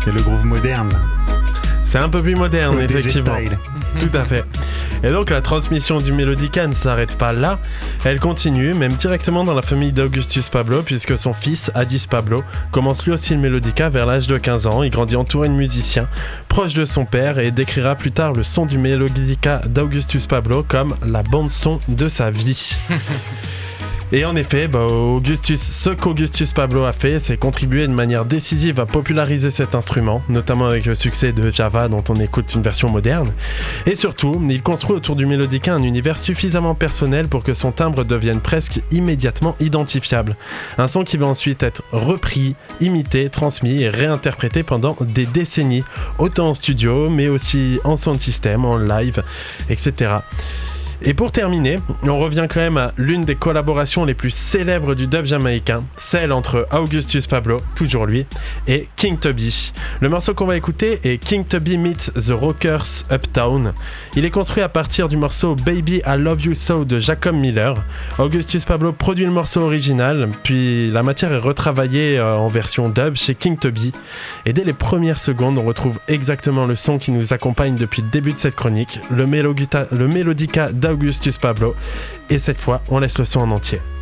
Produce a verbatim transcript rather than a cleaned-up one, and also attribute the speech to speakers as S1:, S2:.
S1: C'est le groove moderne.
S2: C'est un peu plus moderne,
S1: le
S2: effectivement.
S1: D J style.
S2: Tout à fait. Et donc la transmission du Melodica ne s'arrête pas là, elle continue, même directement dans la famille d'Augustus Pablo, puisque son fils, Addis Pablo, commence lui aussi le Melodica vers l'âge de quinze ans. Il grandit entouré de musiciens, proche de son père, et décrira plus tard le son du Melodica d'Augustus Pablo comme la bande-son de sa vie. Et en effet, bah, Augustus, ce qu'Augustus Pablo a fait, c'est contribuer de manière décisive à populariser cet instrument, notamment avec le succès de Java dont on écoute une version moderne. Et surtout, il construit autour du Melodica un univers suffisamment personnel pour que son timbre devienne presque immédiatement identifiable. Un son qui va ensuite être repris, imité, transmis et réinterprété pendant des décennies, autant en studio, mais aussi en sound system, en live, et cetera. Et pour terminer, on revient quand même à l'une des collaborations les plus célèbres du dub jamaïcain, celle entre Augustus Pablo, toujours lui, et King Tubby. Le morceau qu'on va écouter est King Tubby meets The Rockers Uptown. Il est construit à partir du morceau Baby I Love You So de Jacob Miller. Augustus Pablo produit le morceau original, puis la matière est retravaillée en version dub chez King Tubby. Et dès les premières secondes, on retrouve exactement le son qui nous accompagne depuis le début de cette chronique, le Melodica, le Melodica d'Augustus Pablo, et cette fois on laisse le son en entier.